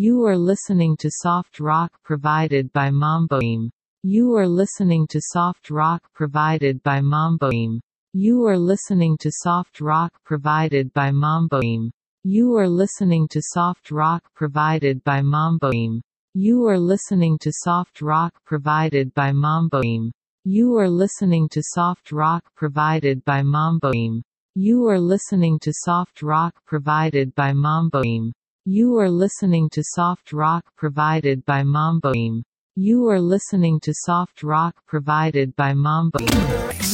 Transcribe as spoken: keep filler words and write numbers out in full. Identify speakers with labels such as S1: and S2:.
S1: You are listening to soft rock provided by Mamboim. You are listening to soft rock provided by Mamboim. You are listening to soft rock provided by Mamboim. You are listening to soft rock provided by Mamboim. You are listening to soft rock provided by Mamboim. You are listening to soft rock provided by Mamboim. You are listening to soft rock provided by Mamboim. You are listening to soft rock provided by Mamboim. You are listening to soft rock provided by Mamboim.